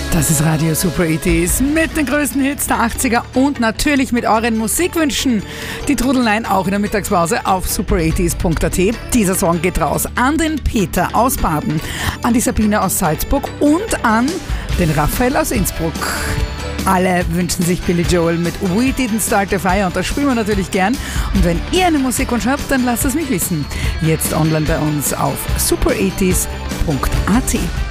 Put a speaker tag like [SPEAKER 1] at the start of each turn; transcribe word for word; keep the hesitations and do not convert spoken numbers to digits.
[SPEAKER 1] Das ist Radio Super achtziger mit den größten Hits der achtziger und natürlich mit euren Musikwünschen. Die trudeln auch in der Mittagspause auf super achtziger punkt at. Dieser Song geht raus an den Peter aus Baden, an die Sabine aus Salzburg und an den Raphael aus Innsbruck. Alle wünschen sich Billy Joel mit We Didn't Start the Fire und das spielen wir natürlich gern. Und wenn ihr einen Musikwunsch habt, dann lasst es mich wissen. Jetzt online bei uns auf super achtziger punkt at.